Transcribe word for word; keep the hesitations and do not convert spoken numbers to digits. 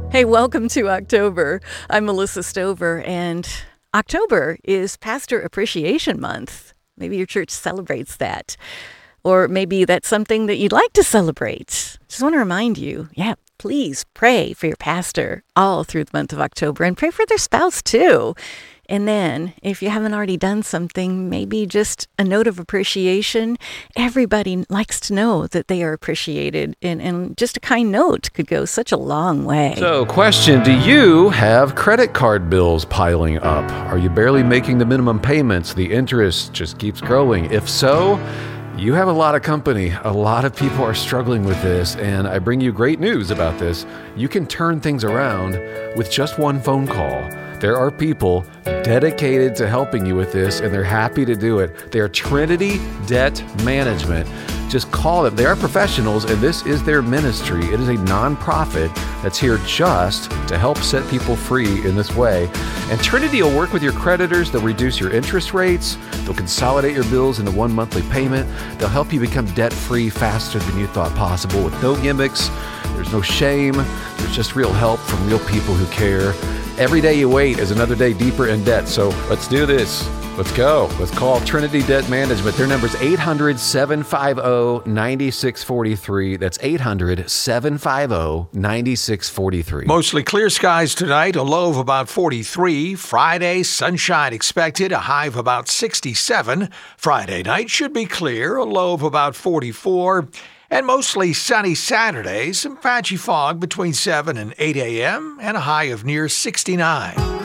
Hey, welcome to October. I'm Melissa Stover, and October is Pastor Appreciation Month. Maybe your church celebrates that, or maybe that's something that you'd like to celebrate. Just want to remind you, yeah, please pray for your pastor all through the month of October, and pray for their spouse too. And then, if you haven't already done something, maybe just a note of appreciation. Everybody likes to know that they are appreciated, and, and just a kind note could go such a long way. So, question, do you have credit card bills piling up? Are you barely making the minimum payments? The interest just keeps growing. If so, you have a lot of company. A lot of people are struggling with this, and I bring you great news about this. You can turn things around with just one phone call. There are people dedicated to helping you with this, and they're happy to do it. They are Trinity Debt Management. Just call them. They are professionals, and this is their ministry. It is a nonprofit that's here just to help set people free in this way. And Trinity will work with your creditors. They'll reduce your interest rates. They'll consolidate your bills into one monthly payment. They'll help you become debt-free faster than you thought possible with no gimmicks. There's no shame. There's just real help from real people who care. Every day you wait is another day deeper in debt. So let's do this. Let's go. Let's call Trinity Debt Management. Their number is eight hundred, seven five zero, nine six four three. That's eight hundred, seven five zero, nine six four three. Mostly clear skies tonight, a low of about forty-three. Friday, sunshine expected, a high of about sixty-seven. Friday night should be clear, a low of about forty-four. And mostly sunny Saturday, some patchy fog between seven and eight a.m. and a high of near sixty-nine.